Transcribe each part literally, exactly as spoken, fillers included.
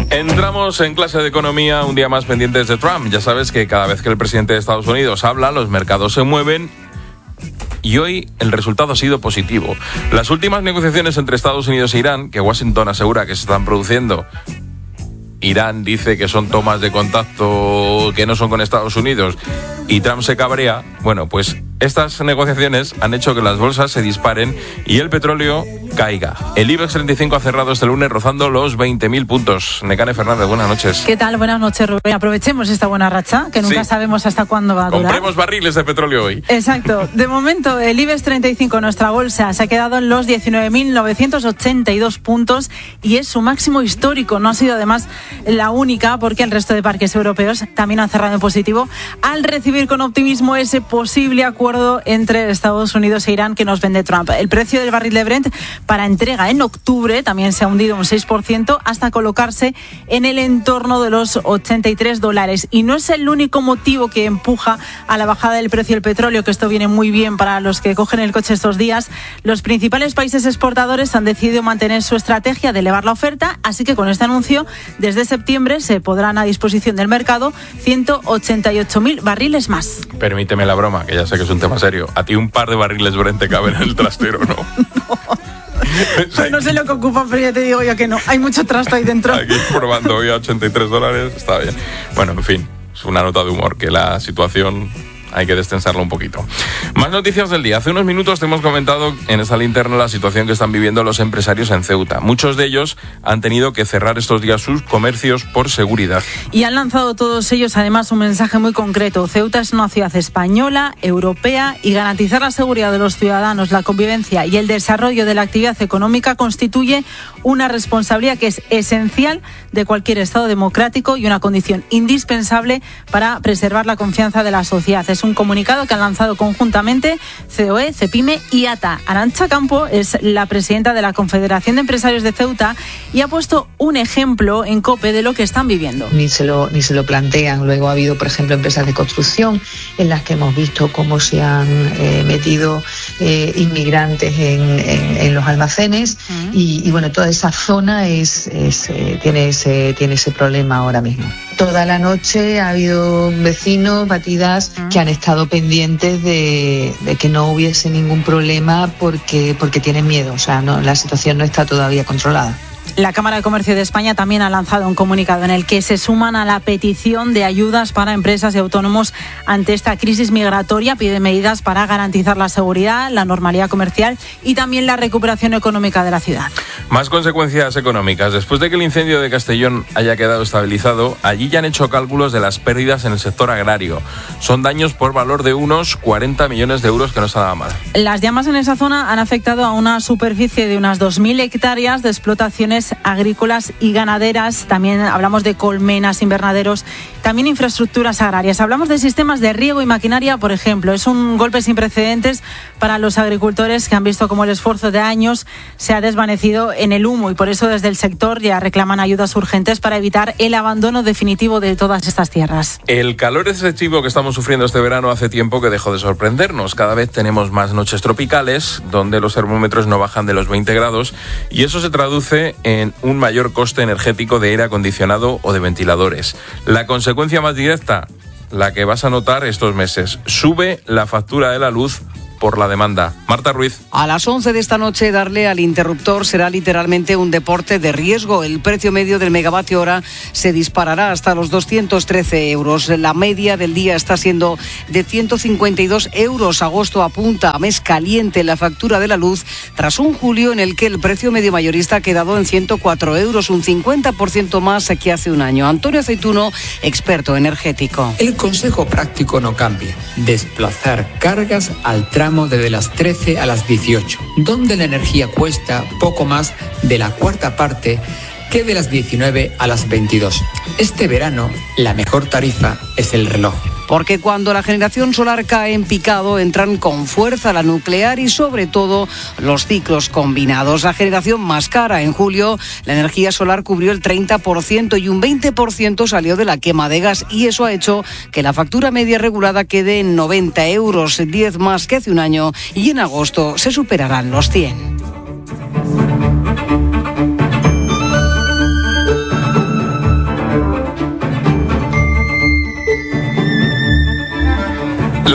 Entramos en clase de economía, un día más pendientes de Trump. Ya sabes que cada vez que el presidente de Estados Unidos habla, los mercados se mueven. Y hoy el resultado ha sido positivo. Las últimas negociaciones entre Estados Unidos e Irán, que Washington asegura que se están produciendo, Irán dice que son tomas de contacto que no son con Estados Unidos y Trump se cabrea. Bueno, pues estas negociaciones han hecho que las bolsas se disparen y el petróleo caiga. El IBEX treinta y cinco ha cerrado este lunes rozando los veinte mil puntos. Nekane Fernández, buenas noches. ¿Qué tal? Buenas noches, Rubén. Aprovechemos esta buena racha, que nunca sí. sabemos hasta cuándo va a durar. Compremos barriles de petróleo hoy. Exacto. De momento, el IBEX treinta y cinco, nuestra bolsa, se ha quedado en los diecinueve mil novecientos ochenta y dos puntos y es su máximo histórico. No ha sido, además, la única, porque el resto de parques europeos también han cerrado en positivo al recibir con optimismo ese posible acuerdo entre Estados Unidos e Irán que nos vende Trump. El precio del barril de Brent para entrega en octubre también se ha hundido un seis por ciento hasta colocarse en el entorno de los ochenta y tres dólares. Y no es el único motivo que empuja a la bajada del precio del petróleo, que esto viene muy bien para los que cogen el coche estos días. Los principales países exportadores han decidido mantener su estrategia de elevar la oferta, así que con este anuncio, desde septiembre se podrán a disposición del mercado ciento ochenta y ocho mil barriles más. Permíteme la broma, que ya sé que es un tema serio. A ti un par de barriles Brent te caben en el trastero, ¿no? No. Pues no sé lo que ocupa, pero ya te digo yo que no. Hay mucho trasto ahí dentro. Aquí probando hoy a ochenta y tres dólares, está bien. Bueno, en fin, es una nota de humor, que la situación hay que destensarla un poquito. Más noticias del día. Hace unos minutos te hemos comentado en esta linterna la situación que están viviendo los empresarios en Ceuta. Muchos de ellos han tenido que cerrar estos días sus comercios por seguridad. Y han lanzado todos ellos además un mensaje muy concreto. Ceuta es una ciudad española, europea, y garantizar la seguridad de los ciudadanos, la convivencia y el desarrollo de la actividad económica constituye una responsabilidad que es esencial de cualquier Estado democrático y una condición indispensable para preservar la confianza de la sociedad. Es un comunicado que han lanzado conjuntamente C O E, CEPIME y A T A. Arantxa Campo es la presidenta de la Confederación de Empresarios de Ceuta y ha puesto un ejemplo en COPE de lo que están viviendo. Ni se lo, ni se lo plantean. Luego ha habido, por ejemplo, empresas de construcción en las que hemos visto cómo se han eh, metido eh, inmigrantes en, en, en los almacenes uh-huh. y, y bueno, toda esa zona es, es, eh, tiene, ese, tiene ese problema ahora mismo. Toda la noche ha habido vecinos, batidas, uh-huh. que han estado pendientes de, de que no hubiese ningún problema porque, porque tienen miedo. O sea, no, la situación no está todavía controlada. La Cámara de Comercio de España también ha lanzado un comunicado en el que se suman a la petición de ayudas para empresas y autónomos ante esta crisis migratoria. Pide medidas para garantizar la seguridad, la normalidad comercial y también la recuperación económica de la ciudad. Más consecuencias económicas. Después de que el incendio de Castellón haya quedado estabilizado, allí ya han hecho cálculos de las pérdidas en el sector agrario. Son daños por valor de unos cuarenta millones de euros, que no está nada mal. Las llamas en esa zona han afectado a una superficie de unas dos mil hectáreas de explotaciones agrícolas y ganaderas. También hablamos de colmenas, invernaderos, también infraestructuras agrarias. Hablamos de sistemas de riego y maquinaria, por ejemplo. Es un golpe sin precedentes para los agricultores que han visto cómo el esfuerzo de años se ha desvanecido en el humo y por eso desde el sector ya reclaman ayudas urgentes para evitar el abandono definitivo de todas estas tierras. El calor excesivo que estamos sufriendo este verano hace tiempo que dejó de sorprendernos. Cada vez tenemos más noches tropicales donde los termómetros no bajan de los veinte grados y eso se traduce en un mayor coste energético de aire acondicionado o de ventiladores. La consecuencia más directa, la que vas a notar estos meses, sube la factura de la luz por la demanda. Marta Ruiz. A las once de esta noche darle al interruptor será literalmente un deporte de riesgo. El precio medio del megavatio hora se disparará hasta los doscientos trece euros. La media del día está siendo de ciento cincuenta y dos euros. Agosto apunta a mes caliente la factura de la luz tras un julio en el que el precio medio mayorista ha quedado en ciento cuatro euros, un cincuenta por ciento más que hace un año. Antonio Aceituno, experto energético. El consejo práctico no cambia. Desplazar cargas al tramo desde las trece a las dieciocho, donde la energía cuesta poco más de la cuarta parte que de las diecinueve a las veintidós. Este verano, la mejor tarifa es el reloj. Porque cuando la generación solar cae en picado, entran con fuerza la nuclear y sobre todo los ciclos combinados. La generación más cara en julio, la energía solar cubrió el treinta por ciento y un veinte por ciento salió de la quema de gas y eso ha hecho que la factura media regulada quede en noventa euros, diez más que hace un año y en agosto se superarán los cien.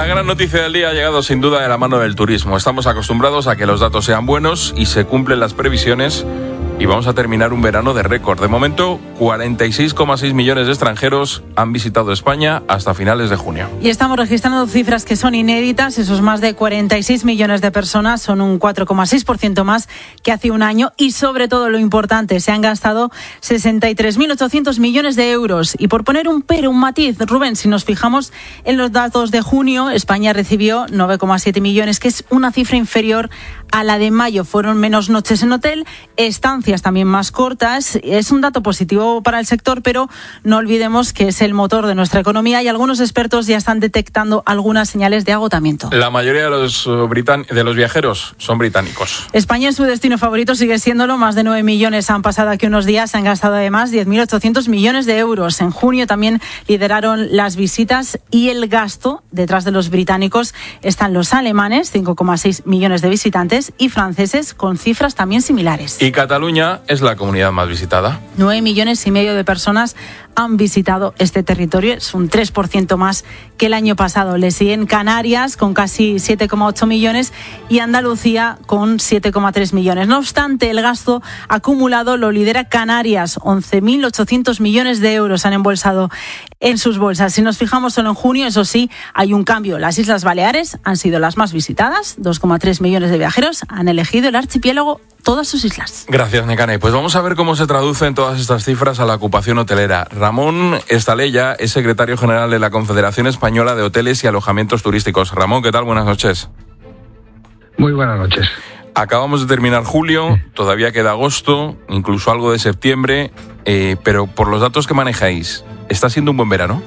La gran noticia del día ha llegado sin duda de la mano del turismo. Estamos acostumbrados a que los datos sean buenos y se cumplen las previsiones. Y vamos a terminar un verano de récord. De momento, cuarenta y seis coma seis millones de extranjeros han visitado España hasta finales de junio. Y estamos registrando cifras que son inéditas. Esos más de cuarenta y seis millones de personas son un cuatro coma seis por ciento más que hace un año. Y sobre todo lo importante, se han gastado sesenta y tres mil ochocientos millones de euros. Y por poner un pero, un matiz, Rubén, si nos fijamos en los datos de junio, España recibió nueve coma siete millones, que es una cifra inferior a la de mayo. Fueron menos noches en hotel, estancias también más cortas. Es un dato positivo para el sector, pero no olvidemos que es el motor de nuestra economía y algunos expertos ya están detectando algunas señales de agotamiento. La mayoría de los, britan- de los viajeros son británicos. España es su destino favorito, sigue siéndolo. Más de nueve millones han pasado aquí unos días, han gastado además diez mil ochocientos millones de euros. En junio también lideraron las visitas y el gasto. Detrás de los británicos están los alemanes, cinco coma seis millones de visitantes, y franceses con cifras también similares. Y Cataluña es la comunidad más visitada. Nueve millones y medio de personas han visitado este territorio, es un tres por ciento más que el año pasado. Le siguen Canarias con casi siete coma ocho millones y Andalucía con siete coma tres millones. No obstante, el gasto acumulado lo lidera Canarias, once mil ochocientos millones de euros han embolsado en sus bolsas. Si nos fijamos solo en junio, eso sí, hay un cambio. Las Islas Baleares han sido las más visitadas, dos coma tres millones de viajeros han elegido el archipiélago, todas sus islas. Gracias, Nekane. Pues vamos a ver cómo se traducen todas estas cifras a la ocupación hotelera. Ramón Estalella es secretario general de la Confederación Española de Hoteles y Alojamientos Turísticos. Ramón, ¿qué tal? Buenas noches. Muy buenas noches. Acabamos de terminar julio, todavía queda agosto, incluso algo de septiembre, eh, pero por los datos que manejáis, ¿está siendo un buen verano?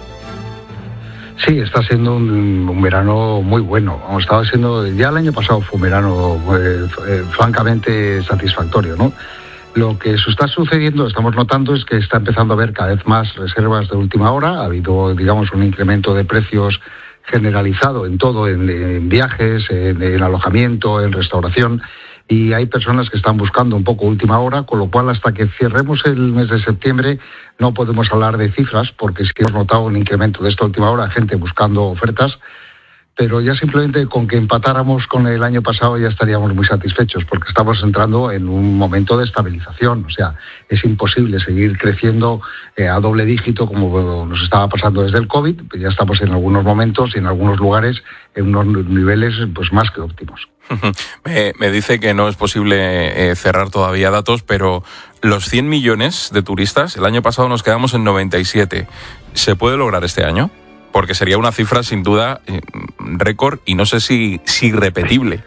Sí, está siendo un, un verano muy bueno. Estaba siendo, ya el año pasado fue un verano eh, eh, francamente satisfactorio, ¿no? Lo que se está sucediendo, estamos notando, es que está empezando a haber cada vez más reservas de última hora. Ha habido, digamos, un incremento de precios generalizado en todo, en, en viajes, en, en alojamiento, en restauración. Y hay personas que están buscando un poco última hora, con lo cual hasta que cerremos el mes de septiembre no podemos hablar de cifras, porque sí que hemos notado un incremento de esta última hora, gente buscando ofertas, pero ya simplemente con que empatáramos con el año pasado ya estaríamos muy satisfechos, porque estamos entrando en un momento de estabilización. O sea, es imposible seguir creciendo eh, a doble dígito como nos estaba pasando desde el COVID, ya estamos en algunos momentos y en algunos lugares en unos niveles pues más que óptimos. Me, me dice que no es posible eh, cerrar todavía datos, pero los cien millones de turistas, el año pasado nos quedamos en noventa y siete. ¿Se puede lograr este año? Porque sería una cifra sin duda eh, récord y no sé si, si repetible.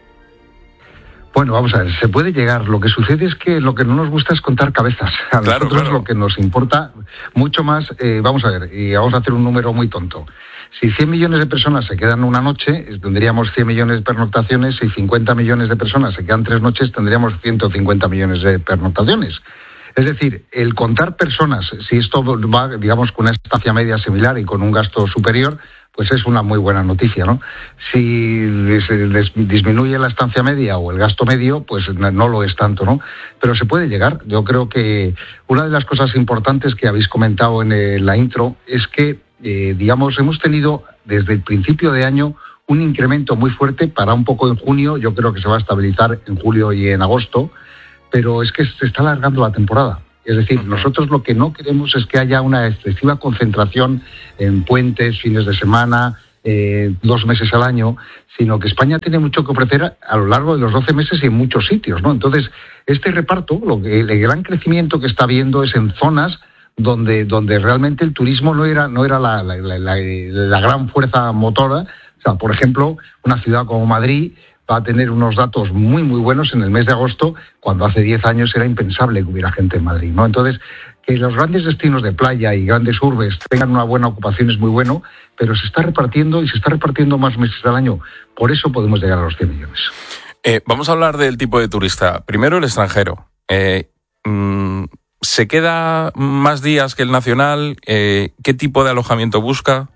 Bueno, vamos a ver, se puede llegar. Lo que sucede es que lo que no nos gusta es contar cabezas. A claro, nosotros claro. Lo que nos importa mucho más, eh, vamos a ver, y vamos a hacer un número muy tonto. Si cien millones de personas se quedan una noche, tendríamos cien millones de pernoctaciones. Si cincuenta millones de personas se quedan tres noches, tendríamos ciento cincuenta millones de pernoctaciones. Es decir, el contar personas, si esto va, digamos, con una estancia media similar y con un gasto superior, pues es una muy buena noticia, ¿no? Si disminuye la estancia media o el gasto medio, pues no lo es tanto, ¿no? Pero se puede llegar. Yo creo que una de las cosas importantes que habéis comentado en la intro es que, eh, digamos, hemos tenido desde el principio de año un incremento muy fuerte, para un poco en junio. Yo creo que se va a estabilizar en julio y en agosto, pero es que se está alargando la temporada. Es decir, nosotros lo que no queremos es que haya una excesiva concentración en puentes, fines de semana, eh, dos meses al año, sino que España tiene mucho que ofrecer a lo largo de los doce meses y en muchos sitios, ¿no? Entonces, este reparto, lo que, el gran crecimiento que está habiendo es en zonas donde, donde realmente el turismo no era, no era la, la, la, la, la gran fuerza motora. O sea, por ejemplo, una ciudad como Madrid va a tener unos datos muy, muy buenos en el mes de agosto, cuando hace diez años era impensable que hubiera gente en Madrid, ¿no? Entonces, que los grandes destinos de playa y grandes urbes tengan una buena ocupación es muy bueno, pero se está repartiendo y se está repartiendo más meses al año. Por eso podemos llegar a los cien millones. Eh, vamos a hablar del tipo de turista. Primero, el extranjero. Eh, mmm, ¿Se queda más días que el nacional? Eh, ¿Qué tipo de alojamiento busca?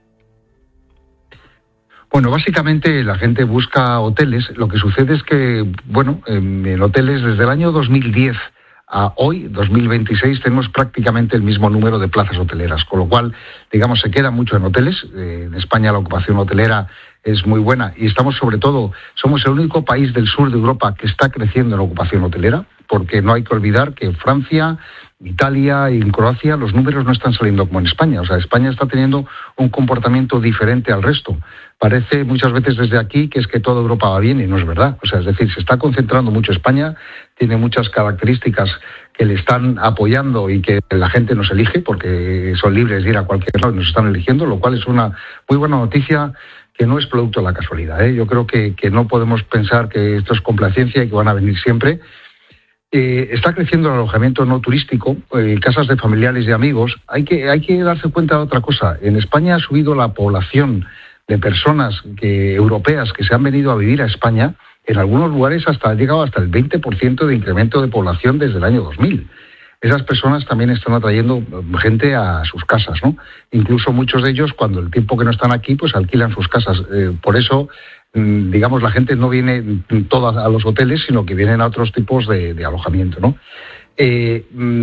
Bueno, básicamente la gente busca hoteles. Lo que sucede es que, bueno, en, en hoteles desde el año dos mil diez a hoy, dos mil veintiséis, tenemos prácticamente el mismo número de plazas hoteleras, con lo cual, digamos, se queda mucho en hoteles. Eh, en España la ocupación hotelera es muy buena y estamos sobre todo, somos el único país del sur de Europa que está creciendo en ocupación hotelera, porque no hay que olvidar que en Francia, Italia y en Croacia los números no están saliendo como en España. O sea, España está teniendo un comportamiento diferente al resto. Parece muchas veces desde aquí que es que toda Europa va bien y no es verdad. O sea, es decir, se está concentrando mucho España, tiene muchas características que le están apoyando y que la gente nos elige porque son libres de ir a cualquier lado y nos están eligiendo, lo cual es una muy buena noticia que no es producto de la casualidad, ¿eh? Yo creo que, que no podemos pensar que esto es complacencia y que van a venir siempre. Eh, está creciendo el alojamiento no turístico, eh, casas de familiares y amigos. Hay que, hay que darse cuenta de otra cosa. En España ha subido la población de personas que, europeas que se han venido a vivir a España. En algunos lugares hasta ha llegado hasta el veinte por ciento de incremento de población desde el año dos mil. Esas personas también están atrayendo gente a sus casas, ¿no? Incluso muchos de ellos, cuando el tiempo que no están aquí, pues alquilan sus casas. Eh, por eso, digamos, la gente no viene toda a los hoteles, sino que vienen a otros tipos de, de alojamiento, ¿no? Eh,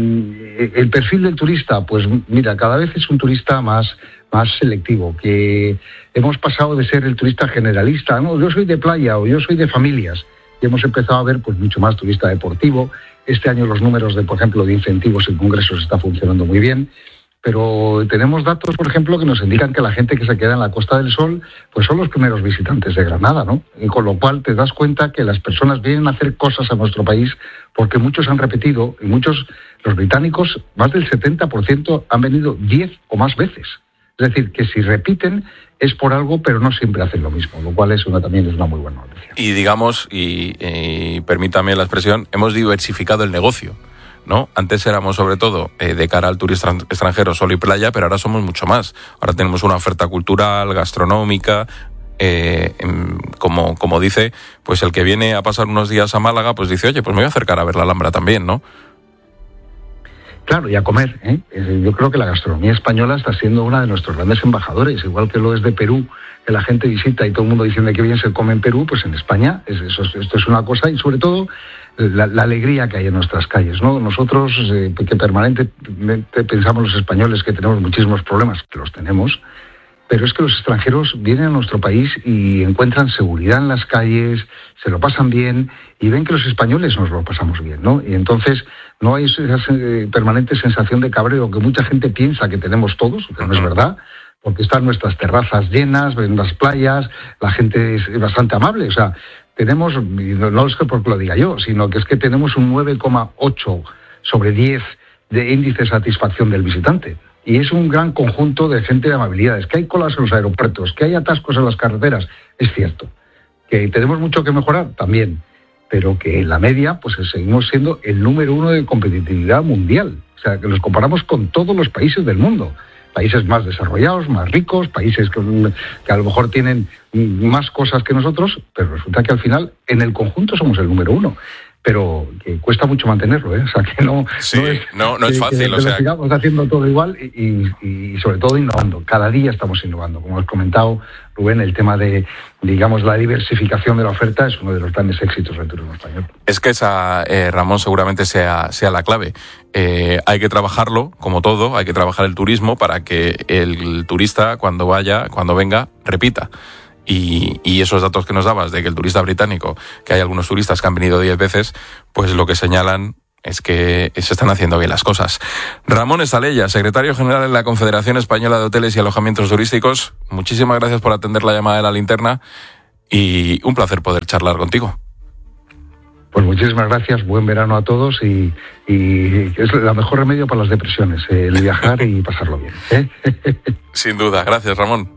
el perfil del turista, pues mira, cada vez es un turista más, más selectivo, que hemos pasado de ser el turista generalista, ¿no? Yo soy de playa o yo soy de familias, y hemos empezado a ver pues mucho más turista deportivo. Este año los números, de, por ejemplo, de incentivos en congresos está funcionando muy bien. Pero tenemos datos, por ejemplo, que nos indican que la gente que se queda en la Costa del Sol pues son los primeros visitantes de Granada, ¿no? Y con lo cual te das cuenta que las personas vienen a hacer cosas a nuestro país porque muchos han repetido y muchos, los británicos, más del setenta por ciento han venido diez o más veces. Es decir, que si repiten es por algo, pero no siempre hacen lo mismo, lo cual es una, también es una muy buena noticia. Y digamos, y, y permítame la expresión, hemos diversificado el negocio, ¿no? Antes éramos sobre todo eh, de cara al turista extranjero sol y playa, pero ahora somos mucho más. Ahora tenemos una oferta cultural, gastronómica, eh, como, como dice, pues el que viene a pasar unos días a Málaga, pues dice, oye, pues me voy a acercar a ver la Alhambra también, ¿no? Claro, y a comer, ¿eh? Yo creo que la gastronomía española está siendo una de nuestros grandes embajadores, igual que lo es de Perú, que la gente visita y todo el mundo diciendo que bien se come en Perú, pues en España es, eso, esto es una cosa, y sobre todo la, la alegría que hay en nuestras calles, ¿no? Nosotros, eh, que permanentemente pensamos los españoles que tenemos muchísimos problemas, que los tenemos, pero es que los extranjeros vienen a nuestro país y encuentran seguridad en las calles, se lo pasan bien y ven que los españoles nos lo pasamos bien, ¿no? Y entonces no hay esa eh, permanente sensación de cabreo que mucha gente piensa que tenemos todos, que no es verdad, porque están nuestras terrazas llenas, ven las playas, la gente es bastante amable, o sea, tenemos, no es que porque lo diga yo, sino que es que tenemos un nueve coma ocho sobre diez de índice de satisfacción del visitante. Y es un gran conjunto de gente de amabilidades. Que hay colas en los aeropuertos, que hay atascos en las carreteras, es cierto. Que tenemos mucho que mejorar, también. Pero que en la media, pues seguimos siendo el número uno de competitividad mundial. O sea, que nos comparamos con todos los países del mundo. Países más desarrollados, más ricos, países que, que a lo mejor tienen más cosas que nosotros, pero resulta que al final, en el conjunto, somos el número uno. Pero que cuesta mucho mantenerlo, ¿eh? O sea, que no, sí, no es, no, no es que, fácil. Que, o que sea... lo sigamos haciendo todo igual y, y, y sobre todo innovando. Cada día estamos innovando. Como has comentado, Rubén, el tema de, digamos, la diversificación de la oferta es uno de los grandes éxitos del turismo español. Es que esa, eh, Ramón, seguramente sea, sea la clave. Eh, hay que trabajarlo, como todo, hay que trabajar el turismo para que el turista, cuando vaya, cuando venga, repita. Y, y esos datos que nos dabas de que el turista británico, que hay algunos turistas que han venido diez veces, pues lo que señalan es que se están haciendo bien las cosas. Ramón Estaleya, secretario general en la Confederación Española de Hoteles y Alojamientos Turísticos, muchísimas gracias por atender la llamada de La Linterna y un placer poder charlar contigo. Pues muchísimas gracias, buen verano a todos y, y es el mejor remedio para las depresiones, el viajar y pasarlo bien, ¿eh? Sin duda, gracias, Ramón.